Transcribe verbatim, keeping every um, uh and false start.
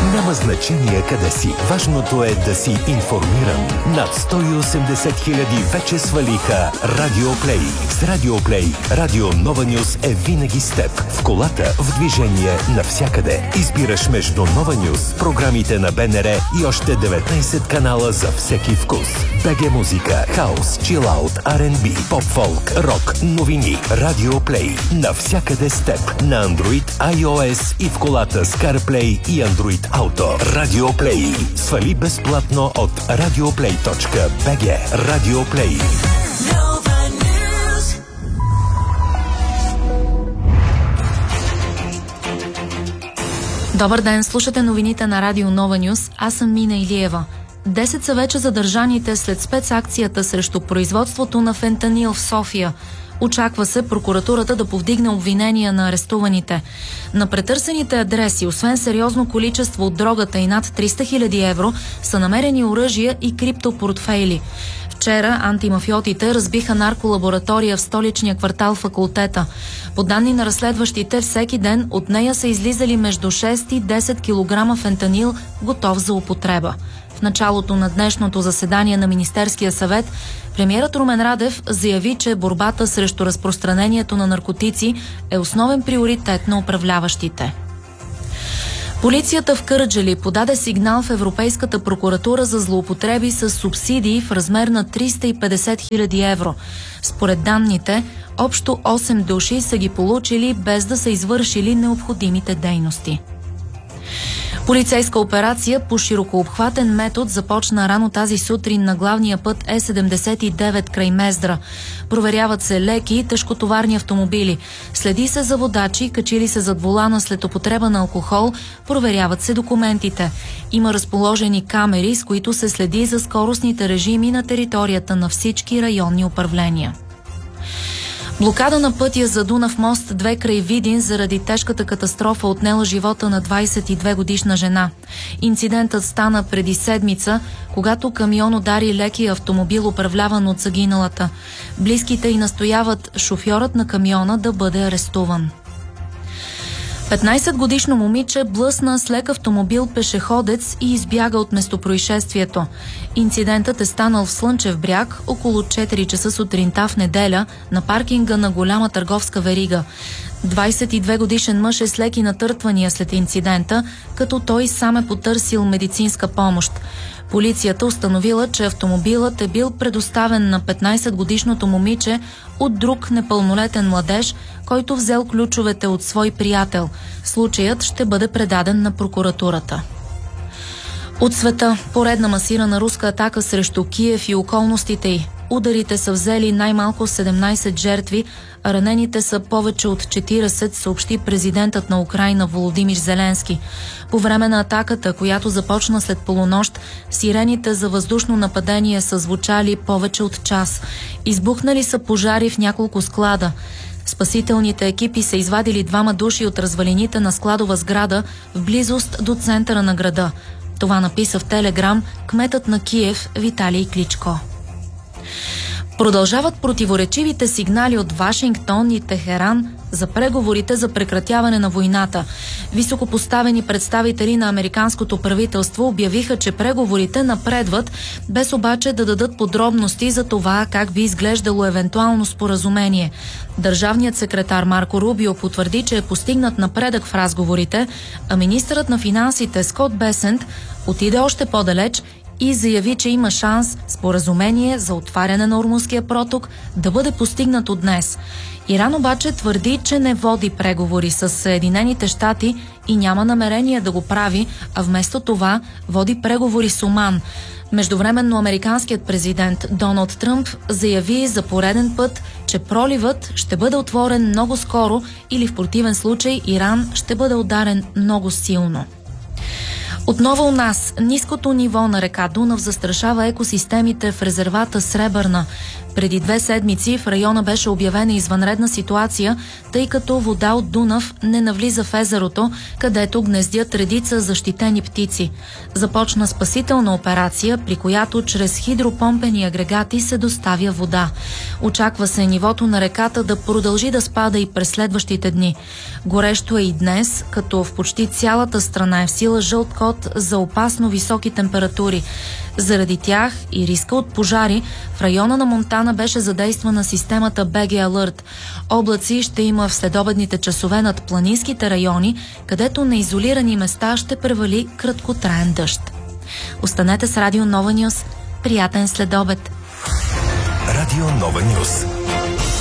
Няма значение къде си. Важното е да си информиран. Над сто и осемдесет хиляди вече свалиха Радио Плей. С Радио Плей, Радио Нова Нюз е винаги с теб. В колата, в движение, навсякъде. Избираш между Нова Нюз, програмите на БНР и още деветнайсет канала за всеки вкус. БГ музика, хаус, чилаут, Ар енд Би, поп-фолк, рок, новини. Радио Плей. Навсякъде с теб. На Android, iOS и в колата с CarPlay и Android Auto. Радио Плей. Свали безплатно от радиоплей точка би джи. Радио Плей. Добър ден, слушате новините на Радио Нова Нюз. Аз съм Мина Илиева. Десет са вече задържаните след спецакцията срещу производството на фентанил в София. Очаква се прокуратурата да повдигне обвинения на арестуваните. На претърсените адреси, освен сериозно количество от дрогата и над триста хиляди евро, са намерени оръжия и криптопортфейли. Вчера антимафиотите разбиха нарколаборатория в столичния квартал Факултета. По данни на разследващите, всеки ден от нея са излизали между шест и десет килограма фентанил, готов за употреба. В началото на днешното заседание на Министерския съвет премиерът Румен Радев заяви, че борбата срещу разпространението на наркотици е основен приоритет на управляващите. Полицията в Кърджали подаде сигнал в Европейската прокуратура за злоупотреби с субсидии в размер на триста и петдесет хиляди евро. Според данните, общо осем души са ги получили без да са извършили необходимите дейности. Полицейска операция по широкообхватен метод започна рано тази сутрин на главния път Е седемдесет и девет край Мездра. Проверяват се леки и тежкотоварни автомобили. Следи се за водачи, качили се зад волана след употреба на алкохол, проверяват се документите. Има разположени камери, с които се следи за скоростните режими на територията на всички районни управления. Блокада на пътя за Дунав мост две край Видин заради тежката катастрофа отнела живота на двайсет и две годишна жена. Инцидентът стана преди седмица, когато камион удари лекия автомобил, управляван от загиналата. Близките й настояват шофьорът на камиона да бъде арестуван. петнайсетгодишно момиче блъсна с лек автомобил пешеходец и избяга от местопроизшествието. Инцидентът е станал в Слънчев бряг около четири часа сутринта в неделя на паркинга на голяма търговска верига. двайсет и две годишен мъж е с леки натъртвания след инцидента, като той сам е потърсил медицинска помощ. Полицията установила, че автомобилът е бил предоставен на петнайсетгодишното момиче от друг непълнолетен младеж, който взел ключовете от свой приятел. Случаят ще бъде предаден на прокуратурата. От света, поредна масирана руска атака срещу Киев и околностите й. Ударите са взели най-малко седемнайсет жертви, а ранените са повече от четирийсет, съобщи президентът на Украйна Володимир Зеленски. По време на атаката, която започна след полунощ, сирените за въздушно нападение са звучали повече от час. Избухнали са пожари в няколко склада. Спасителните екипи са извадили двама души от развалините на складова сграда в близост до центъра на града. Това написа в Телеграм кметът на Киев Виталий Кличко. Продължават противоречивите сигнали от Вашингтон и Техеран за преговорите за прекратяване на войната. Високопоставени представители на американското правителство обявиха, че преговорите напредват, без обаче да дадат подробности за това как би изглеждало евентуално споразумение. Държавният секретар Марко Рубио потвърди, че е постигнат напредък в разговорите, а министърът на финансите Скот Бесент отиде още по-далеч и заяви, че има шанс споразумение за отваряне на Ормузския проток да бъде постигнато днес. Иран обаче твърди, че не води преговори с Съединените щати и няма намерение да го прави, а вместо това води преговори с Оман. Междувременно американският президент Доналд Тръмп заяви за пореден път, че проливът ще бъде отворен много скоро или в противен случай Иран ще бъде ударен много силно. Отново у нас, ниското ниво на река Дунав застрашава екосистемите в резервата Сребърна. Преди две седмици в района беше обявена извънредна ситуация, тъй като вода от Дунав не навлиза в езерото, където гнездят редица защитени птици. Започна спасителна операция, при която чрез хидропомпени агрегати се доставя вода. Очаква се нивото на реката да продължи да спада и през следващите дни. Горещо е и днес, като в почти цялата страна е в сила жълт код за опасно високи температури. Заради тях и риска от пожари, в района на Монтана беше задействана системата би джи Alert. Облаци ще има в следобедните часове над планинските райони, където на изолирани места ще превали краткотраен дъжд. Останете с Радио Нова Нюс. Приятен следобед! Радио Нова Нюс.